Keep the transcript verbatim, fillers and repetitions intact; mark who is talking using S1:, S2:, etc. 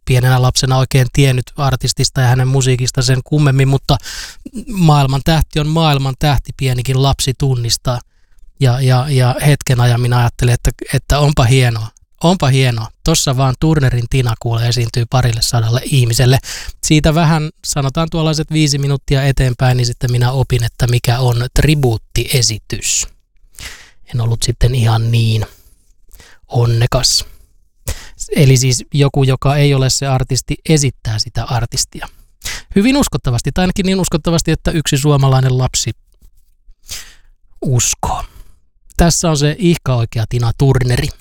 S1: pienenä lapsena oikein tiennyt artistista ja hänen musiikista sen kummemmin, mutta maailman tähti on maailman tähti, pienikin lapsi tunnistaa. Ja, ja, ja hetken ajan minä ajattelin, että, että onpa hienoa, onpa hienoa. Tossa vaan Turnerin Tina kuule esiintyy parille sadalle ihmiselle. Siitä vähän, sanotaan tuollaiset viisi minuuttia eteenpäin, niin sitten minä opin, että mikä on tribuuttiesitys. En ollut sitten ihan niin onnekas. Eli siis joku, joka ei ole se artisti, esittää sitä artistia. Hyvin uskottavasti, tai ainakin niin uskottavasti, että yksi suomalainen lapsi uskoo. Tässä on se ihka oikea Tina Turneri.